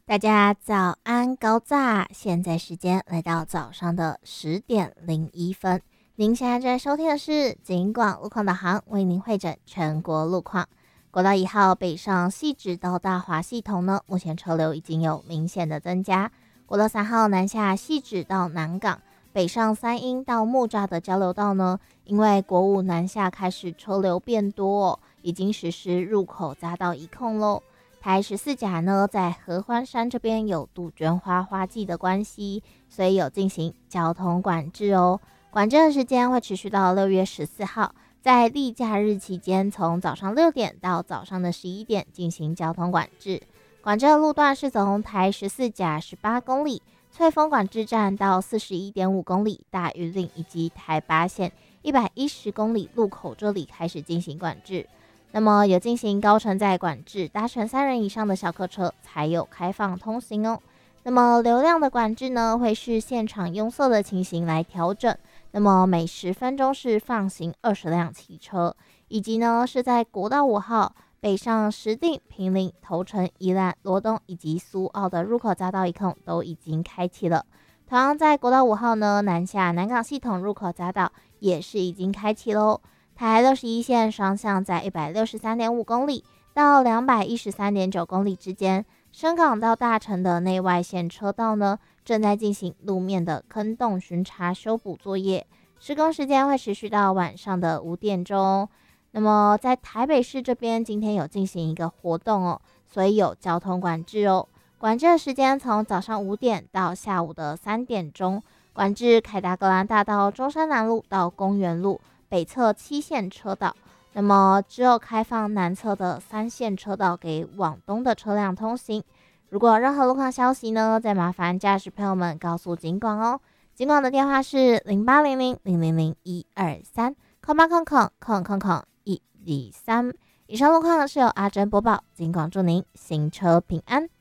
大家早安，高炸！现在时间来到早上的10点01分。您现在正在收听的是警广路况导航，为您会诊全国路况。国道1号北上汐止到大华系统呢，目前车流已经有明显的增加。国道3号南下汐止到南港，北上三鶯到木栅的交流道呢，因为国五南下开始车流变多已经实施入口匝道一控咯。台14甲呢，在合欢山这边有杜鹃花花季的关系，所以有进行交通管制哦。管制的时间会持续到6月14号，在例假日期间，从早上6点到早上的11点进行交通管制。管制的路段是从台14甲18公里、翠峰管制站到41.5公里、大庾岭以及台8线110公里路口这里开始进行管制。那么有进行高承载管制，搭乘3人以上的小客车才有开放通行哦。那么流量的管制呢，会视现场拥塞的情形来调整。那么每10分钟是放行20辆汽车，以及呢是在国道5号北上石碇、坪林、头城、宜兰、罗东以及苏澳的入口匝道一控都已经开启了。同样在国道5号呢，南下南港系统入口匝道也是已经开启喽。台61线双向在163.5公里到213.9公里之间，深港到大城的内外线车道呢，正在进行路面的坑洞巡查修补作业，施工时间会持续到晚上的5点钟。那么在台北市这边，今天有进行一个活动哦，所以有交通管制哦。管制的时间从早上5点到下午的3点钟，管制凯达格兰大道中山南路到公园路北侧7线车道，那么只有开放南侧的3线车道给往东的车辆通行。如果有任何路况消息呢，再麻烦驾驶朋友们告诉警广哦。警广的电话是0800000123，空八空空空空空123。以上路况是由阿珍播报，警广祝您行车平安。